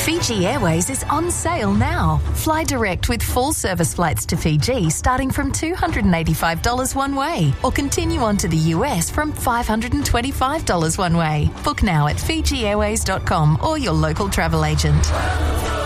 Fiji Airways is on sale now. Fly direct with full service flights to Fiji starting from $285 one way, or continue on to the US from $525 one way. Book now at FijiAirways.com or your local travel agent.